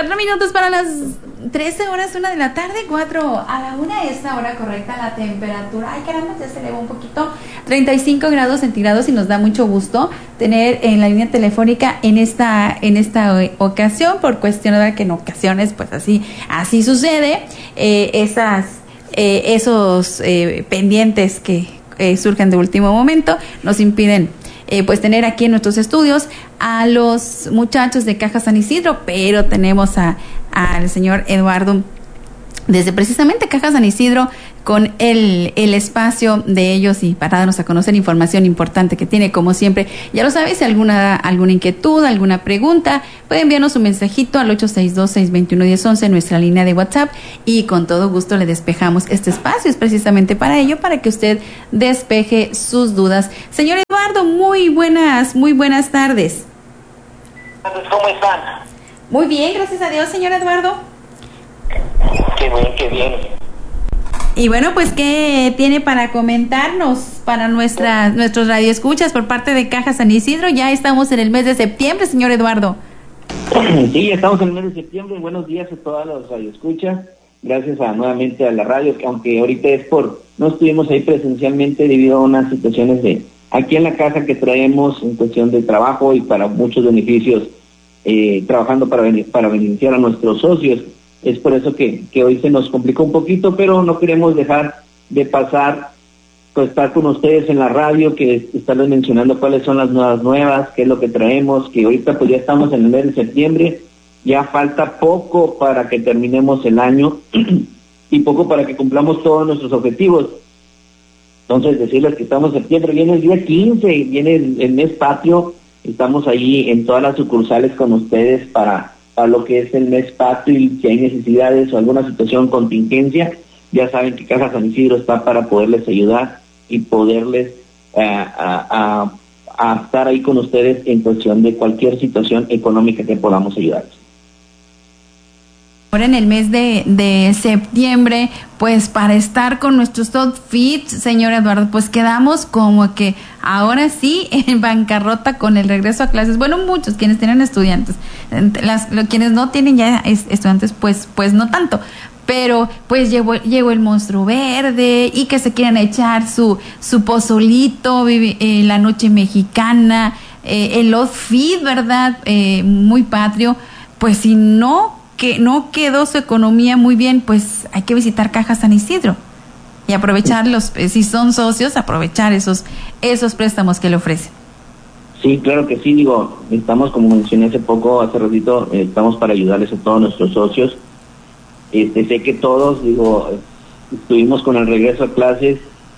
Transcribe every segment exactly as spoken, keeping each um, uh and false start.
Cuatro minutos para las trece horas, una de la tarde, cuatro a la una, es la hora correcta. La temperatura, ay caramba, ya se elevó un poquito, treinta y cinco grados centígrados, y nos da mucho gusto tener en la línea telefónica en esta en esta ocasión, por cuestión de que en ocasiones pues así así sucede, eh, esas eh, esos eh, pendientes que eh, surgen de último momento nos impiden Eh, pues tener aquí en nuestros estudios a los muchachos de Caja San Isidro, pero tenemos a al señor Eduardo desde precisamente Caja San Isidro con el, el espacio de ellos y para darnos a conocer información importante que tiene, como siempre. Ya lo sabéis, si alguna alguna inquietud, alguna pregunta, puede enviarnos un mensajito al ocho seis dos, seis dos uno, uno cero uno, nuestra línea de WhatsApp, y con todo gusto le despejamos. Este espacio es precisamente para ello, para que usted despeje sus dudas. Señor Eduardo, muy buenas, muy buenas tardes. ¿Cómo están? Muy bien, gracias a Dios, señor Eduardo. Qué bien, qué bien. Y bueno, pues, ¿qué tiene para comentarnos para nuestra, nuestros radioescuchas por parte de Caja San Isidro? Ya estamos en el mes de septiembre, señor Eduardo. Sí, ya estamos en el mes de septiembre. Buenos días a todas las radioescuchas. Gracias a, nuevamente a la radio, que aunque ahorita es por, no estuvimos ahí presencialmente debido a unas situaciones de aquí en la casa que traemos en cuestión de trabajo y para muchos beneficios, eh, trabajando para, para beneficiar a nuestros socios. Es por eso que, que hoy se nos complicó un poquito, pero no queremos dejar de pasar, pues estar con ustedes en la radio, que estarles mencionando cuáles son las nuevas nuevas, qué es lo que traemos, que ahorita pues ya estamos en el mes de septiembre, ya falta poco para que terminemos el año y poco para que cumplamos todos nuestros objetivos. Entonces decirles que estamos en septiembre, viene el día quince, viene el, el mes patrio, estamos ahí en todas las sucursales con ustedes para... a lo que es el mes patrio, y si hay necesidades o alguna situación, contingencia, ya saben que Caja San Isidro está para poderles ayudar y poderles uh, a, a, a estar ahí con ustedes en cuestión de cualquier situación económica que podamos ayudarles. Ahora en el mes de, de septiembre, pues para estar con nuestros top fits, señor Eduardo, pues quedamos como que ahora sí en bancarrota con el regreso a clases. Bueno, muchos quienes tienen estudiantes, las, lo, quienes no tienen ya estudiantes, pues, pues no tanto. Pero pues llegó, llegó el monstruo verde y que se quieren echar su, su pozolito, eh, la noche mexicana, eh, el outfit, ¿verdad? Eh, muy patrio. Pues si no que no quedó su economía muy bien, pues hay que visitar Caja San Isidro y aprovechar los, si son socios, aprovechar esos esos préstamos que le ofrecen. Sí, claro que sí, digo, estamos, como mencioné hace poco, hace ratito, eh, estamos para ayudarles a todos nuestros socios. Este, sé que todos, digo, estuvimos con el regreso a clases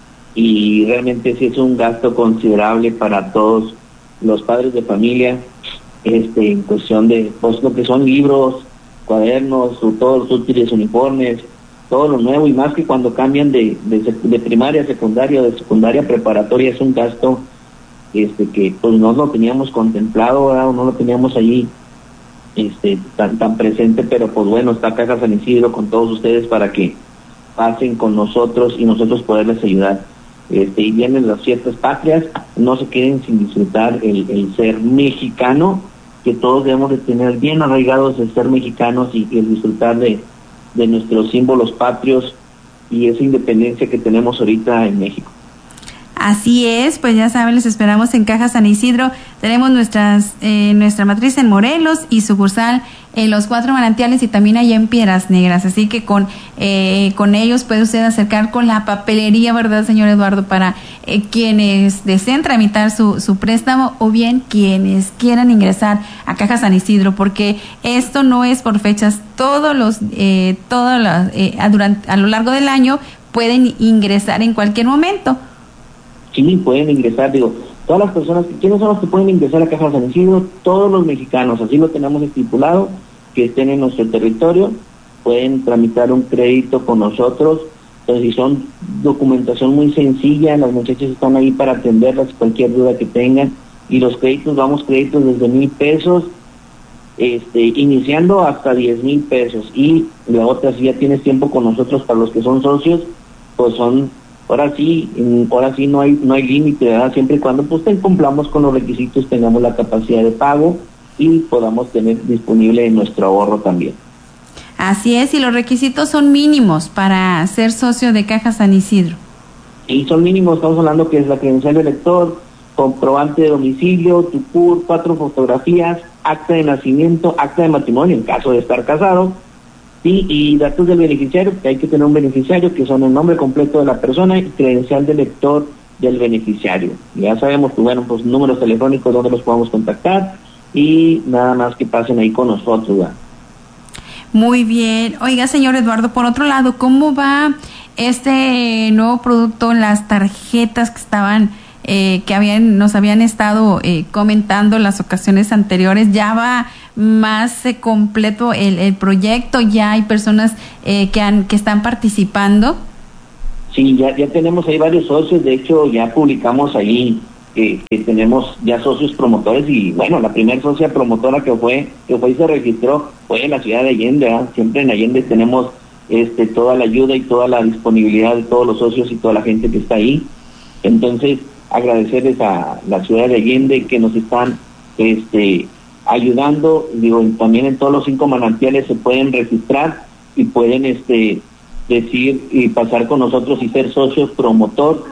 y realmente sí es un gasto considerable para todos los padres de familia, este, en cuestión de, pues, lo que son libros, cuadernos, todos los útiles, uniformes, todo lo nuevo, y más que cuando cambian de, de, de primaria a secundaria, de secundaria a preparatoria, es un gasto este que pues no lo teníamos contemplado, ¿verdad? O no lo teníamos allí este tan tan presente, pero pues bueno, está Caja San Isidro con todos ustedes para que pasen con nosotros y nosotros poderles ayudar. Este, y vienen las fiestas patrias, no se queden sin disfrutar el, el ser mexicano, que todos debemos de tener bien arraigados el ser mexicanos y, y el disfrutar de, de nuestros símbolos patrios y esa independencia que tenemos ahorita en México. Así es, pues ya saben, les esperamos en Caja San Isidro. Tenemos nuestras eh, nuestra matriz en Morelos y sucursal en Los Cuatro Manantiales y también allá en Piedras Negras. Así que con eh, con ellos puede usted acercar con la papelería, ¿verdad, señor Eduardo? Para eh, quienes deseen tramitar su, su préstamo o bien quienes quieran ingresar a Caja San Isidro, porque esto no es por fechas. Todos los, eh, todos los, eh, a, durante, a lo largo del año pueden ingresar en cualquier momento. Sí, pueden ingresar, digo, todas las personas, ¿quiénes son los que pueden ingresar a Caja San Isidro? Todos los mexicanos, así lo tenemos estipulado, que estén en nuestro territorio, pueden tramitar un crédito con nosotros. Entonces, si son documentación muy sencilla, las muchachas están ahí para atenderlas, cualquier duda que tengan, y los créditos, vamos créditos desde mil pesos, este, iniciando hasta diez mil pesos, y la otra, si ya tienes tiempo con nosotros, para los que son socios, pues son Ahora sí, ahora sí no hay no hay límite, ¿verdad? Siempre y cuando pues cumplamos con los requisitos, tengamos la capacidad de pago, y podamos tener disponible nuestro ahorro también. Así es, y los requisitos son mínimos para ser socio de Caja San Isidro. Y son mínimos, estamos hablando que es la credencial del lector, comprobante de domicilio, tu C U R, cuatro fotografías, acta de nacimiento, acta de matrimonio en caso de estar casado, ¿sí? Y datos del beneficiario, que hay que tener un beneficiario, que son el nombre completo de la persona y credencial del lector del beneficiario. Ya sabemos que, bueno, pues números telefónicos donde los podemos contactar y nada más que pasen ahí con nosotros, ¿verdad? Muy bien. Oiga, señor Eduardo, por otro lado, ¿cómo va este nuevo producto, las tarjetas que estaban, eh, que habían, nos habían estado eh, comentando en las ocasiones anteriores? ¿Ya va más eh, completo el, el proyecto? ¿Ya hay personas eh, que han, que están participando? Sí, ya, ya tenemos ahí varios socios. De hecho, ya publicamos ahí que, que tenemos ya socios promotores, y bueno, la primera socia promotora que fue, que fue y se registró fue en la ciudad de Allende, ¿eh? Siempre en Allende tenemos este toda la ayuda y toda la disponibilidad de todos los socios y toda la gente que está ahí. Entonces, agradecerles a la ciudad de Allende que nos están este ayudando. Digo, también en todos los cinco manantiales se pueden registrar y pueden este decir y pasar con nosotros y ser socios promotor.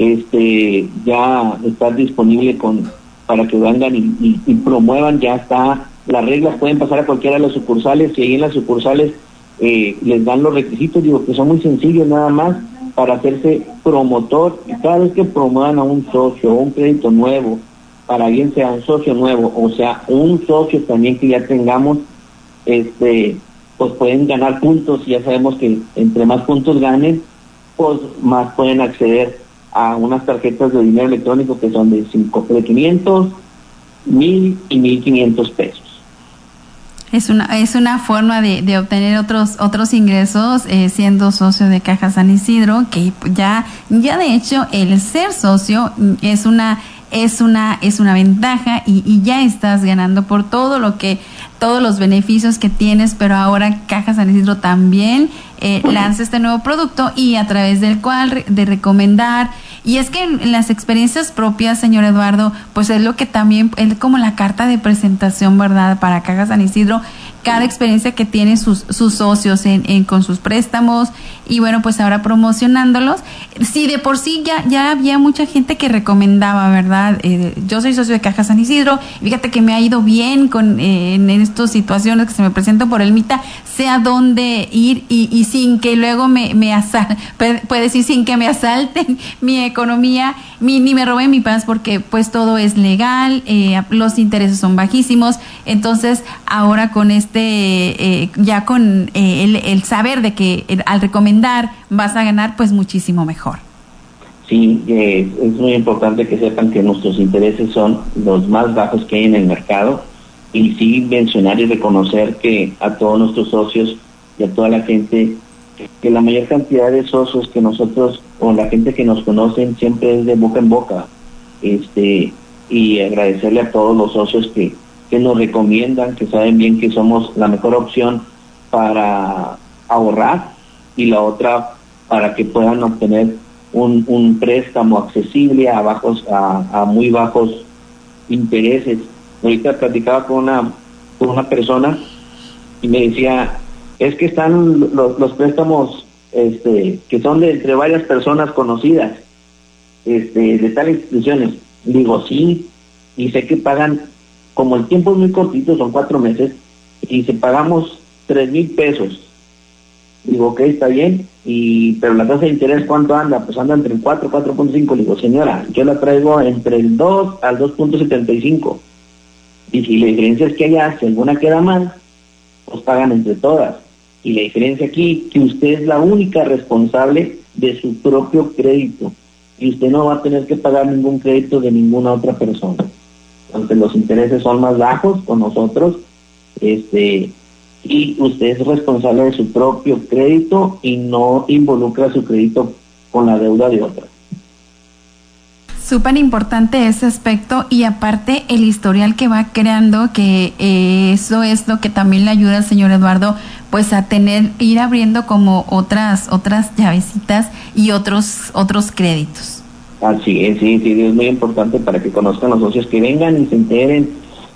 Este ya estar disponible con para que vengan y, y, y promuevan. Ya está las reglas, pueden pasar a cualquiera de las sucursales, y ahí en las sucursales eh, les dan los requisitos, digo que son muy sencillos nada más para hacerse promotor. Y cada vez que promuevan a un socio o un crédito nuevo, para bien sea un socio nuevo o sea un socio también que ya tengamos, este pues pueden ganar puntos, y ya sabemos que entre más puntos ganen, pues más pueden acceder a unas tarjetas de dinero electrónico que son de cinco, de quinientos, mil y mil quinientos pesos. Es una es una forma de, de obtener otros otros ingresos eh, siendo socio de Caja San Isidro, que ya ya de hecho el ser socio es una es una es una ventaja, y, y ya estás ganando por todo lo que todos los beneficios que tienes. Pero ahora Caja San Isidro también eh, lanza este nuevo producto, y a través del cual de recomendar. Y es que en las experiencias propias, señor Eduardo, pues es lo que también es como la carta de presentación, ¿verdad?, para Caja San Isidro. Cada experiencia que tienen sus sus socios en, en con sus préstamos, y bueno, pues ahora promocionándolos. Sí, de por sí ya ya había mucha gente que recomendaba, ¿verdad? Eh, yo soy socio de Caja San Isidro, fíjate que me ha ido bien con eh, en, en estas situaciones que se me presentan por el MITA, sé a dónde ir, y, y sin que luego me, me asalten, puede decir, sin que me asalten mi economía, mi, ni me roben mi paz, porque pues todo es legal, eh, los intereses son bajísimos. Entonces ahora con este eh, ya con eh, el, el saber de que el, al recomendar vas a ganar, pues muchísimo mejor. Sí, eh, es muy importante que sepan que nuestros intereses son los más bajos que hay en el mercado, y sí mencionar y reconocer que a todos nuestros socios y a toda la gente, que la mayor cantidad de socios que nosotros, o la gente que nos conocen, siempre es de boca en boca. Este y agradecerle a todos los socios que que nos recomiendan, que saben bien que somos la mejor opción para ahorrar, y la otra para que puedan obtener un, un préstamo accesible a bajos a, a muy bajos intereses. Ahorita platicaba con una con una persona y me decía, es que están los, los préstamos este que son de entre varias personas conocidas, este de tales instituciones. Digo, sí, y sé que pagan, como el tiempo es muy cortito, son cuatro meses, y si pagamos tres mil pesos, digo, ok, está bien, y pero la tasa de interés, ¿cuánto anda? Pues anda entre el cuatro, cuatro punto cinco. Le digo, señora, yo la traigo entre el dos al dos punto setenta y cinco, y si la diferencia es que allá, si alguna queda mal, pues pagan entre todas, y la diferencia aquí, que usted es la única responsable de su propio crédito, y usted no va a tener que pagar ningún crédito de ninguna otra persona. Entonces los intereses son más bajos con nosotros, este y usted es responsable de su propio crédito y no involucra su crédito con la deuda de otra. Súper importante ese aspecto, y aparte el historial que va creando, que eh, eso es lo que también le ayuda al señor Eduardo, pues a tener, ir abriendo como otras otras llavecitas y otros otros créditos. Así es, sí, sí, es muy importante para que conozcan los socios, que vengan y se enteren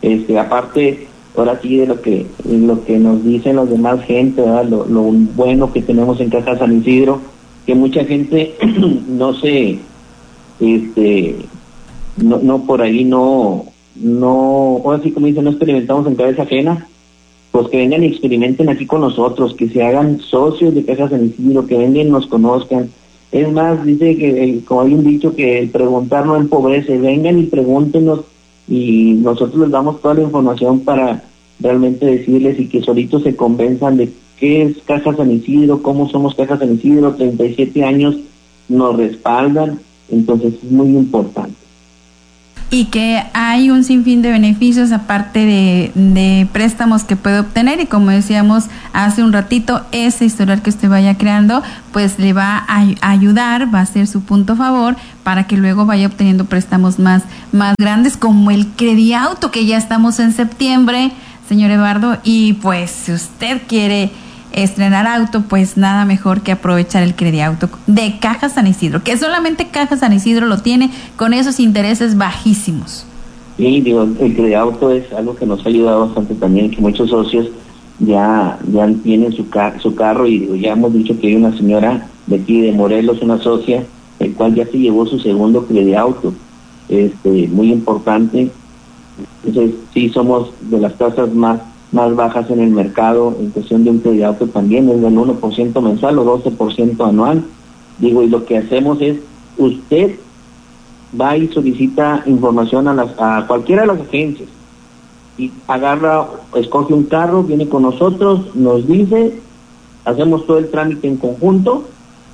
Este, aparte, ahora sí de lo que lo que nos dicen los demás gente, ¿verdad? Lo, lo bueno que tenemos en Caja San Isidro, que mucha gente no se, este, no, no por ahí no, no, ahora sí como dicen, no experimentamos en cabeza ajena, pues que vengan y experimenten aquí con nosotros, que se hagan socios de Caja San Isidro, que vengan y nos conozcan. Es más, dice que, el, como hay un dicho, que el preguntar no empobrece, vengan y pregúntenos y nosotros les damos toda la información para realmente decirles y que solitos se convenzan de qué es Caja San Isidro, cómo somos Caja San Isidro. Treinta y siete años nos respaldan, entonces es muy importante. Y que hay un sinfín de beneficios aparte de, de préstamos que puede obtener, y como decíamos hace un ratito, ese historial que usted vaya creando pues le va a ayudar, va a ser su punto a favor para que luego vaya obteniendo préstamos más, más grandes, como el Crediauto, que ya estamos en septiembre, señor Eduardo, y pues si usted quiere estrenar auto, pues nada mejor que aprovechar el Crediauto de Caja San Isidro, que solamente Caja San Isidro lo tiene con esos intereses bajísimos. Sí, digo, el Crediauto es algo que nos ha ayudado bastante también, que muchos socios ya ya tienen su car su carro, y digo, ya hemos dicho que hay una señora de aquí de Morelos, una socia, el cual ya se llevó su segundo Crediauto, este, muy importante. Entonces sí, somos de las tasas más más bajas en el mercado en cuestión de un Crediauto, también es del uno por ciento mensual o doce por ciento anual. Digo, y lo que hacemos es, usted va y solicita información a, las, a cualquiera de las agencias y agarra, escoge un carro, viene con nosotros, nos dice, hacemos todo el trámite en conjunto,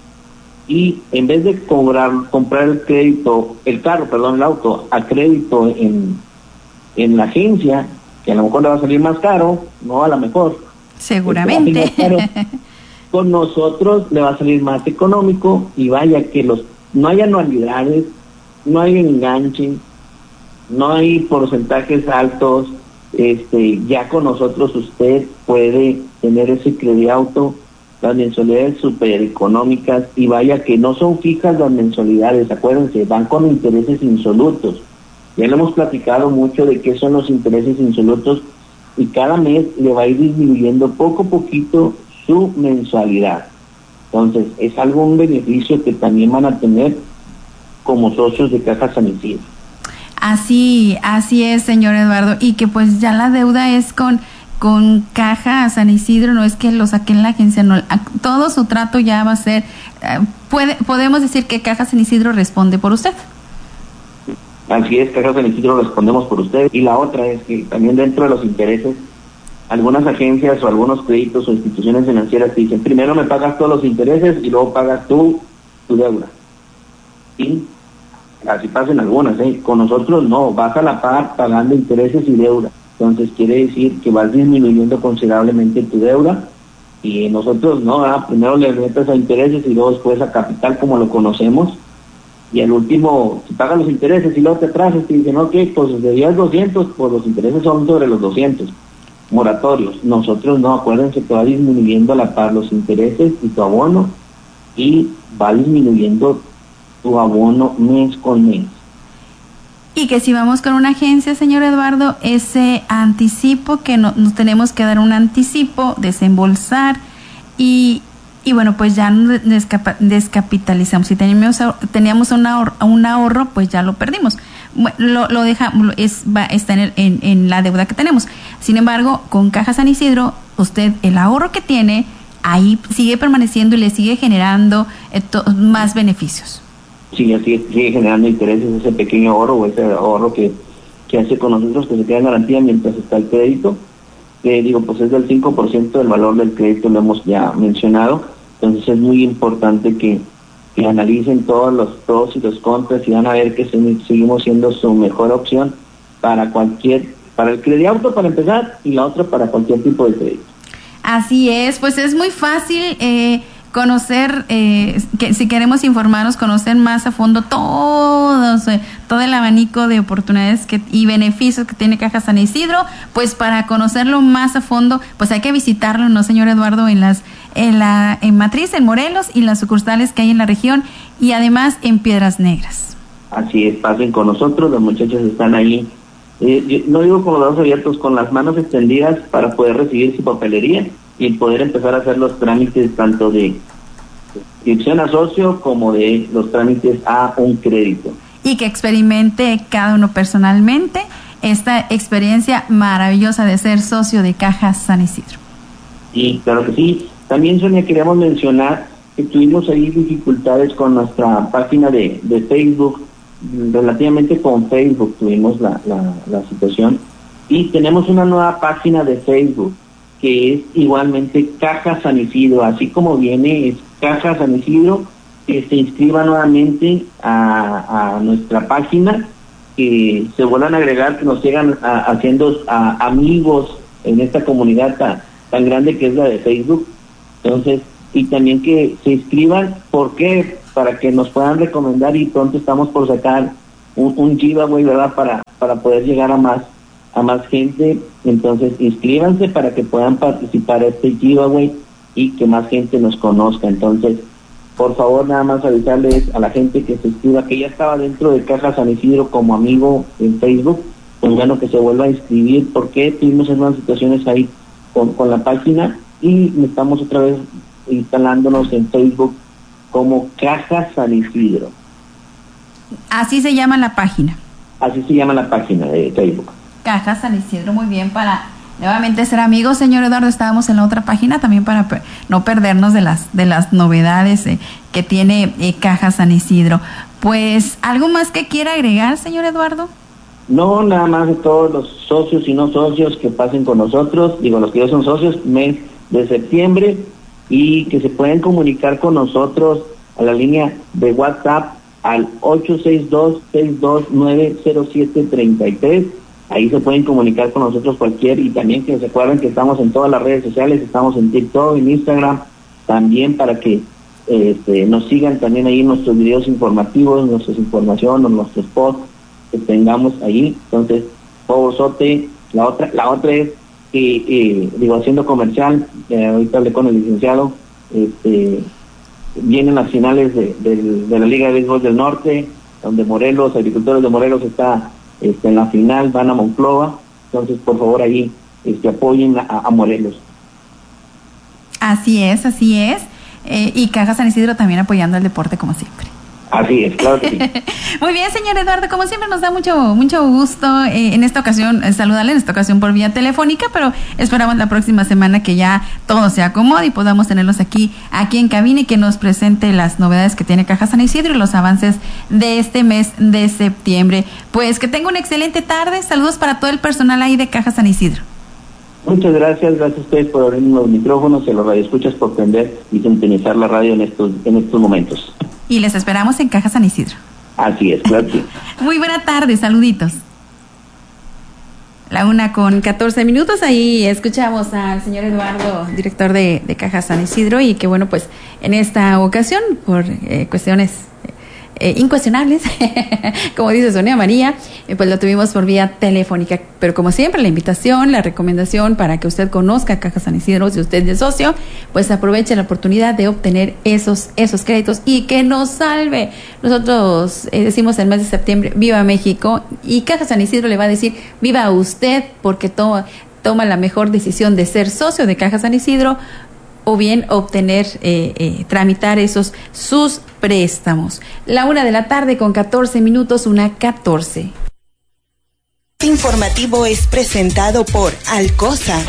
y en vez de cobrar, comprar el crédito, el carro, perdón, el auto a crédito en, en la agencia, que a lo mejor le va a salir más caro, no a lo mejor. Seguramente. Caro, con nosotros le va a salir más económico, y vaya que los no hay anualidades, no hay enganche, no hay porcentajes altos. Este, ya con nosotros usted puede tener ese Crediauto, las mensualidades súper económicas, y vaya que no son fijas las mensualidades, acuérdense, van con intereses insolutos. Ya le hemos platicado mucho de qué son los intereses insolutos, y cada mes le va a ir disminuyendo poco a poquito su mensualidad. Entonces, es algún beneficio que también van a tener como socios de Caja San Isidro. Así, así es, señor Eduardo, y que pues ya la deuda es con con Caja San Isidro, no es que lo saquen en la agencia, no, todo su trato ya va a ser, uh, puede, podemos decir que Caja San Isidro responde por usted. Así es, Caja San Isidro respondemos por usted. Y la otra es que también dentro de los intereses, algunas agencias o algunos créditos o instituciones financieras te dicen, primero me pagas todos los intereses y luego pagas tú tu deuda. Y así pasan algunas, ¿eh? Con nosotros no, vas a la par pagando intereses y deuda. Entonces quiere decir que vas disminuyendo considerablemente tu deuda, y nosotros no, ¿verdad? Primero le metes a intereses y luego después a capital, como lo conocemos. Y al último, si pagas los intereses y luego te atrasas, te dicen, ok, pues debías doscientos, pues los intereses son sobre los doscientos, moratorios. Nosotros no, acuérdense que va disminuyendo a la par los intereses y tu abono, y va disminuyendo tu abono mes con mes. Y que si vamos con una agencia, señor Eduardo, ese anticipo, que no, nos tenemos que dar un anticipo, desembolsar, y Y bueno, pues ya descapa, descapitalizamos. Si teníamos, teníamos un, ahorro, un ahorro, pues ya lo perdimos. Lo, lo dejamos, es, va, está en, el, en, en la deuda que tenemos. Sin embargo, con Caja San Isidro, usted el ahorro que tiene, ahí sigue permaneciendo y le sigue generando eh, to, más beneficios. Sí, así sigue generando intereses, ese pequeño ahorro o ese ahorro que, que hace con nosotros, que se queda en garantía mientras está el crédito. Que digo, pues es del cinco por ciento del valor del crédito, lo hemos ya mencionado. Entonces es muy importante que, que analicen todos los pros y los contras, y van a ver que se, seguimos siendo su mejor opción para cualquier, para el Crediauto para empezar, y la otra para cualquier tipo de crédito. Así es, pues es muy fácil eh, conocer, eh, que si queremos informarnos, conocer más a fondo todos, eh, todo el abanico de oportunidades que, y beneficios que tiene Caja San Isidro. Pues para conocerlo más a fondo, pues hay que visitarlo, ¿no, señor Eduardo? En las en la en Matriz, en Morelos, y las sucursales que hay en la región, y además en Piedras Negras. Así es, pasen con nosotros, los muchachos están ahí eh, yo no digo con los brazos abiertos, con las manos extendidas para poder recibir su papelería y poder empezar a hacer los trámites tanto de inscripción a socio como de los trámites a un crédito. Y que experimente cada uno personalmente esta experiencia maravillosa de ser socio de Caja San Isidro. Sí, claro que sí. También, Sonia, queríamos mencionar que tuvimos ahí dificultades con nuestra página de, de Facebook, relativamente con Facebook tuvimos la, la, la situación, y tenemos una nueva página de Facebook que es igualmente Caja San Isidro, así como viene, es Caja San Isidro, que se inscriba nuevamente a, a nuestra página, que se vuelvan a agregar, que nos sigan a, haciendo a, amigos en esta comunidad tan, tan grande que es la de Facebook. Entonces, y también que se inscriban, ¿por qué? Para que nos puedan recomendar, y pronto estamos por sacar un, un giveaway, ¿verdad? Para, para poder llegar a más a más gente. Entonces, inscríbanse para que puedan participar en este giveaway y que más gente nos conozca. Entonces, por favor, nada más avisarles a la gente que se inscriba, que ya estaba dentro de Caja San Isidro como amigo en Facebook, pues bueno, que se vuelva a inscribir, porque tuvimos algunas situaciones ahí con, con la página, y estamos otra vez instalándonos en Facebook como Caja San Isidro. Así se llama la página. Así se llama la página de Facebook. Caja San Isidro, muy bien, para nuevamente ser amigos, señor Eduardo. Estábamos en la otra página también para per- no perdernos de las de las novedades eh, que tiene eh, Caja San Isidro. Pues, ¿algo más que quiera agregar, señor Eduardo? No, nada más de todos los socios y no socios que pasen con nosotros, digo, los que ya son socios, mes de septiembre, y que se pueden comunicar con nosotros a la línea de WhatsApp al ocho seis dos, seis dos nueve, cero siete tres tres. Ahí se pueden comunicar con nosotros cualquier, y también que se acuerden que estamos en todas las redes sociales, estamos en TikTok, en Instagram, también para que este, nos sigan también ahí nuestros videos informativos, nuestras informaciones, nuestros posts que tengamos ahí. Entonces, favorzote. La otra, la otra es que, eh, digo, haciendo comercial, eh, ahorita hablé con el licenciado, este, vienen las finales de, de, de la Liga de Béisbol del Norte, donde Morelos, Agricultores de Morelos está este, en la final, van a Monclova. Entonces, por favor, ahí este, apoyen a, a Morelos. Así es, así es. Eh, y Caja San Isidro también apoyando el deporte como siempre. Así es, claro que sí. Muy bien, señor Eduardo, como siempre nos da mucho mucho gusto eh, en esta ocasión eh, saludarle, en esta ocasión por vía telefónica, pero esperamos la próxima semana que ya todo se acomode y podamos tenerlos aquí aquí en cabina y que nos presente las novedades que tiene Caja San Isidro y los avances de este mes de septiembre. Pues que tenga una excelente tarde, saludos para todo el personal ahí de Caja San Isidro. Muchas gracias, gracias a ustedes por abrirnos los micrófonos y a los radioescuchas por prender y sintonizar la radio en estos en estos momentos. Y les esperamos en Caja San Isidro. Así es, claro que sí. Muy buena tarde, saluditos. La una con catorce minutos, ahí escuchamos al señor Eduardo, director de, de Caja San Isidro, y que bueno, pues en esta ocasión, por eh, cuestiones eh, incuestionables, como dice Sonia María, eh, pues lo tuvimos por vía telefónica, pero como siempre la invitación, la recomendación para que usted conozca Caja San Isidro, si usted es socio, pues aproveche la oportunidad de obtener esos esos créditos y que nos salve. Nosotros eh, decimos el mes de septiembre, viva México, y Caja San Isidro le va a decir, viva usted, porque toma, toma la mejor decisión de ser socio de Caja San Isidro, o bien obtener, eh, eh, tramitar esos sus préstamos. La una de la tarde con catorce minutos, una catorce. Informativo es presentado por Alcosa.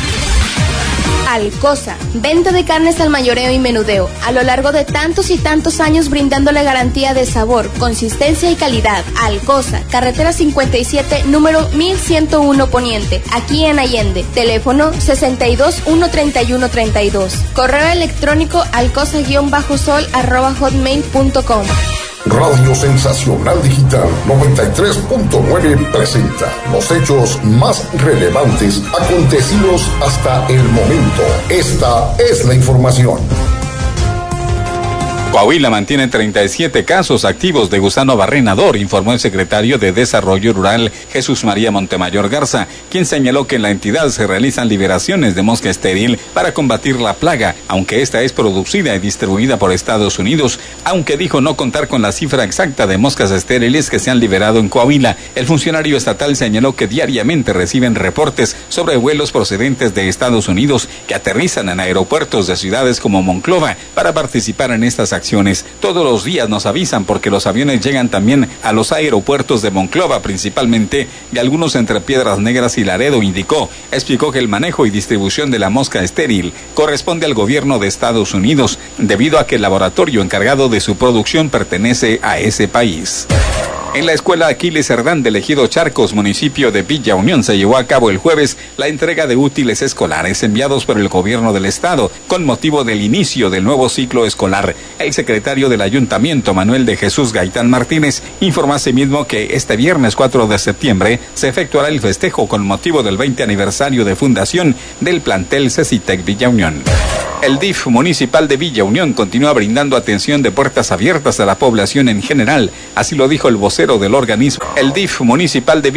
Alcosa, venta de carnes al mayoreo y menudeo, a lo largo de tantos y tantos años brindándole garantía de sabor, consistencia y calidad. Alcosa, carretera cincuenta y siete, número mil ciento uno Poniente, aquí en Allende. Teléfono sesenta y dos, uno treinta y uno treinta y dos. Correo electrónico alcosa-sol arroba hotmail punto com. Radio Sensacional Digital noventa y tres punto nueve presenta los hechos más relevantes acontecidos hasta el momento. Esta es la información. Coahuila mantiene treinta y siete casos activos de gusano barrenador, informó el secretario de Desarrollo Rural Jesús María Montemayor Garza, quien señaló que en la entidad se realizan liberaciones de mosca estéril para combatir la plaga, aunque esta es producida y distribuida por Estados Unidos, aunque dijo no contar con la cifra exacta de moscas estériles que se han liberado en Coahuila. El funcionario estatal señaló que diariamente reciben reportes sobre vuelos procedentes de Estados Unidos que aterrizan en aeropuertos de ciudades como Monclova para participar en estas acciones. Todos los días nos avisan porque los aviones llegan también a los aeropuertos de Monclova principalmente y algunos entre Piedras Negras y Laredo, indicó. Explicó que el manejo y distribución de la mosca estéril corresponde al gobierno de Estados Unidos debido a que el laboratorio encargado de su producción pertenece a ese país. En la escuela Aquiles Cerdán del Ejido Charcos, municipio de Villa Unión, se llevó a cabo el jueves la entrega de útiles escolares enviados por el gobierno del estado con motivo del inicio del nuevo ciclo escolar. El secretario del ayuntamiento, Manuel de Jesús Gaitán Martínez, informó asimismo que este viernes cuatro de septiembre se efectuará el festejo con motivo del veinte aniversario de fundación del plantel Cecitec Villa Unión. El D I F municipal de Villa Unión continúa brindando atención de puertas abiertas a la población en general, así lo dijo el vocero del organismo. El D I F municipal de